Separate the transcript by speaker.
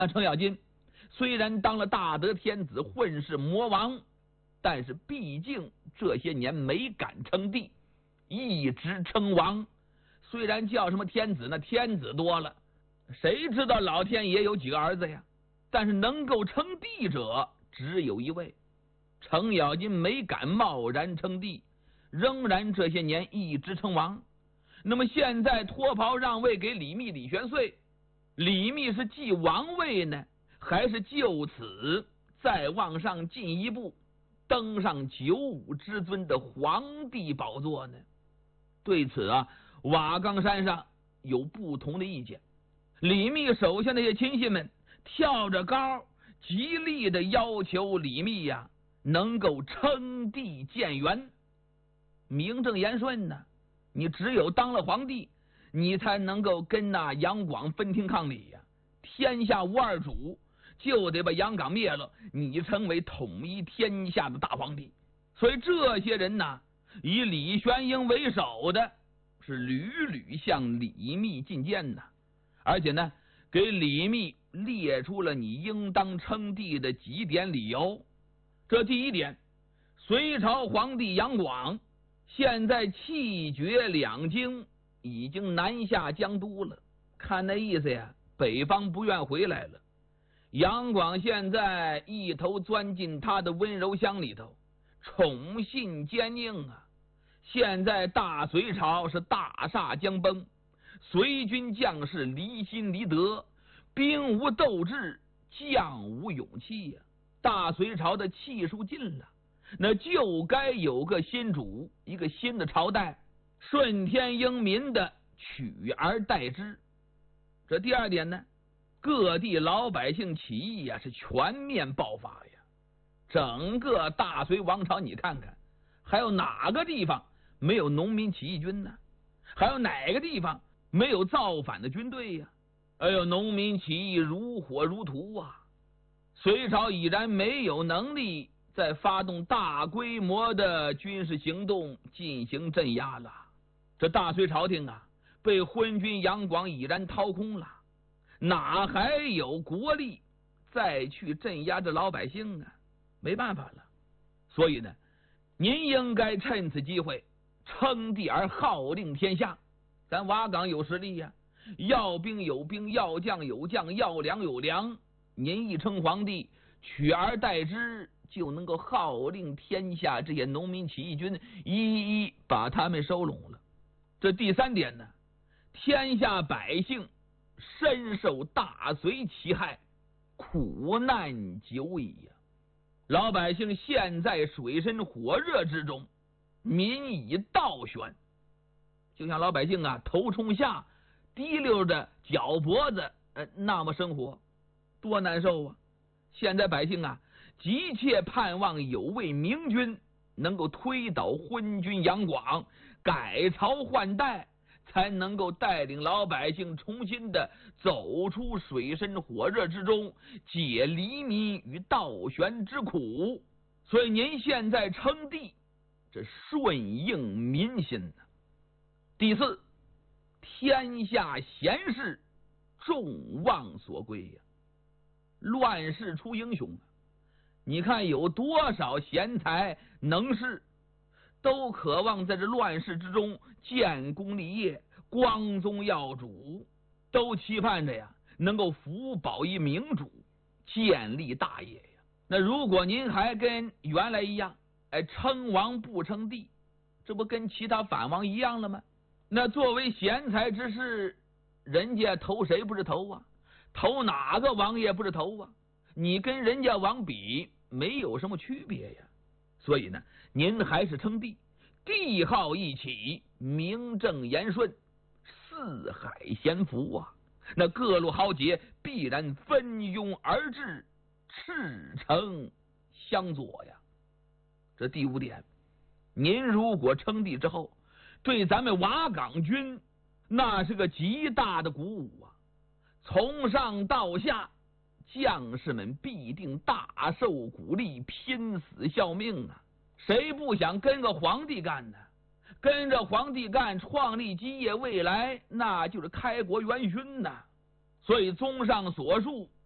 Speaker 1: 程咬金虽然当了大德天子，混世魔王，但是毕竟这些年没敢称帝，一直称王。虽然叫什么天子，那天子多了，谁知道老天爷有几个儿子呀？但是能够称帝者只有一位。程咬金没敢贸然称帝，仍然这些年一直称王。那么现在脱袍让位给李密、李玄岁，李密是继王位呢，还是就此再往上进一步，登上95之尊的皇帝宝座呢？对此啊，瓦岗山上有不同的意见。李密手下那些亲信们跳着高，极力的要求李密呀，能够称帝建元，名正言顺呢。你只有当了皇帝，你才能够跟那杨广分庭抗礼呀。天下无二主，就得把杨广灭了，你成为统一天下的大皇帝。所以这些人呢，以李玄英为首的是屡屡向李密进谏呐，而且呢，给李密列出了你应当称帝的几点理由。这第一点，隋朝皇帝杨广现在气绝两京，已经南下江都了，看那意思呀，北方不愿回来了。杨广现在一头钻进他的温柔乡里头，宠信奸佞啊。现在大隋朝是大厦将崩，隋军将士离心离德，兵无斗志，将无勇气呀。大隋朝的气数尽了，那就该有个新主，一个新的朝代，顺天应民的取而代之。这第二点呢，各地老百姓起义呀，是全面爆发呀。整个大隋王朝你看看，还有哪个地方没有农民起义军呢？还有哪个地方没有造反的军队呀？哎呦，农民起义如火如荼啊！隋朝已然没有能力再发动大规模的军事行动进行镇压了。这大隋朝廷啊，被昏君杨广已然掏空了，哪还有国力再去镇压这老百姓啊？没办法了。所以呢，您应该趁此机会称帝而号令天下。咱瓦岗有实力呀，要兵有兵，要将有将，要粮有粮。您一称皇帝，取而代之，就能够号令天下这些农民起义军，一一把他们收拢了。这第三点呢，天下百姓深受大隋其害，苦难久矣呀。老百姓陷在水深火热之中，民以道悬。就像老百姓啊，头冲下，滴溜着脚脖子，那么生活多难受啊！现在百姓啊，急切盼望有位明君能够推倒昏君杨广，改朝换代，才能够带领老百姓重新的走出水深火热之中，解黎民于倒悬之苦。所以您现在称帝，这顺应民心呢。第四，天下贤士众望所归呀。乱世出英雄啊！你看有多少贤才能士，都渴望在这乱世之中建功立业，光宗耀祖，都期盼着呀能够福保一明主，建立大业呀。那如果您还跟原来一样，称王不称帝，这不跟其他反王一样了吗？那作为贤才之士，人家投谁不是投啊？投哪个王爷不是投啊？你跟人家王比没有什么区别呀。所以呢，您还是称帝，帝号一起，名正言顺，四海咸服啊。那各路豪杰必然蜂拥而至，赤诚相佐呀。这第五点，您如果称帝之后，对咱们瓦岗军那是个极大的鼓舞啊！从上到下，将士们必定大受鼓励，拼死效命啊！谁不想跟个皇帝干呢？跟着皇帝干，创立基业未来，那就是开国元勋呐！所以综上所述，